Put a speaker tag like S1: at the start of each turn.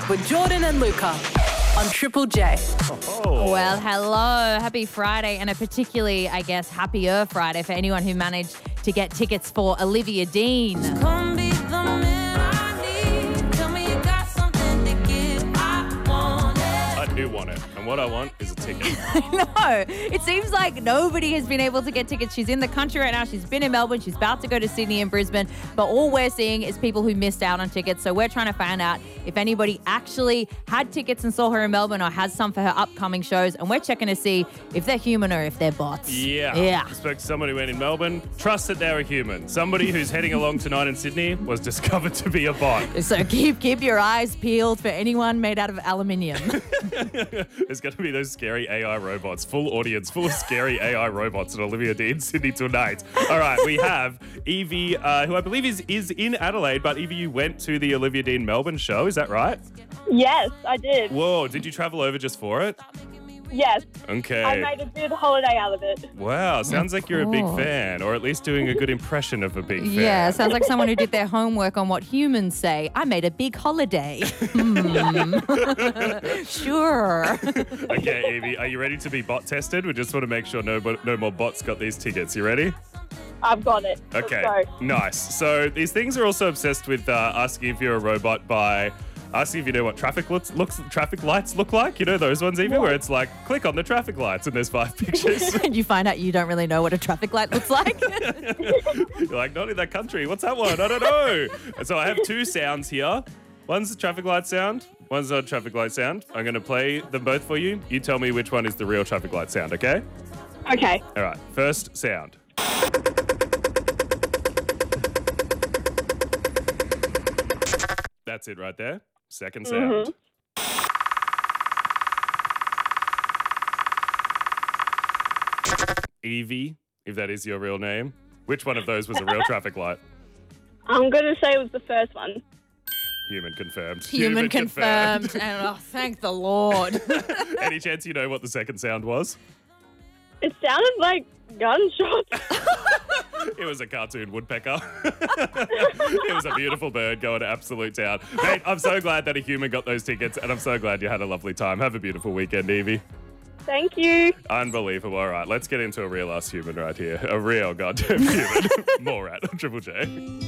S1: with Jordan and Luca on Triple J.
S2: Oh.
S3: Well, hello. Happy Friday, and a particularly, I guess, happier Friday for anyone who managed to get tickets for Olivia Dean.
S4: Come be the man I need. Tell me you got something to give. I want it.
S2: I do want it. And what I want is a ticket.
S3: No, it seems like nobody has been able to get tickets. She's in the country right now. She's been in Melbourne. She's about to go to Sydney and Brisbane. But all we're seeing is people who missed out on tickets. So we're trying to find out if anybody actually had tickets and saw her in Melbourne or has some for her upcoming shows. And we're checking to see if they're human or if they're bots.
S2: Yeah. I spoke to someone who went in Melbourne. Trust that they're a human. Somebody who's heading along tonight in Sydney was discovered to be a bot.
S3: So keep your eyes peeled for anyone made out of aluminium.
S2: There's going to be those scary AI robots, full audience, full of scary AI robots at Olivia Dean Sydney tonight. All right, we have Evie, who I believe is in Adelaide, but Evie, you went to the Olivia Dean Melbourne show, is that right?
S5: Yes, I did.
S2: Whoa, did you travel over just for it?
S5: Yes.
S2: Okay.
S5: I made a good holiday out of it.
S2: Wow, sounds like you're a big
S3: course.
S2: fan, or at least doing a good impression of a big fan.
S3: Yeah, sounds like someone who did their homework on what humans say. I made a big holiday. Sure.
S2: Okay, Evie, are you ready to be bot tested? We just want to make sure no more bots got these tickets. You ready?
S5: I've got it.
S2: Okay,
S5: Let's go.
S2: nice. So these things are also obsessed with asking if you're a robot by asking if you know what traffic lights look like. You know those ones, Evie, where it's like, click on the traffic lights and there's 5 pictures.
S3: And you find out you don't really know what a traffic light looks like.
S2: You're like, not in that country. What's that one? I don't know. And so I have 2 sounds here. One's a traffic light sound. One's not a traffic light sound. I'm going to play them both for you. You tell me which one is the real traffic light sound, okay?
S5: Okay.
S2: All right. First sound. That's it right there. Second sound. Evie, if that is your real name, which one of those was a real traffic light?
S5: I'm going to say it was the first one.
S2: Human confirmed.
S3: Human confirmed. And oh, thank the Lord.
S2: Any chance you know what the second sound was?
S5: It sounded like gunshots.
S2: It was a cartoon woodpecker. It was a beautiful bird going to absolute town. Mate, I'm so glad that a human got those tickets, and I'm so glad you had a lovely time. Have a beautiful weekend, Evie.
S5: Thank you.
S2: Unbelievable. All right, let's get into a real ass human right here. A real goddamn human. More at Triple J.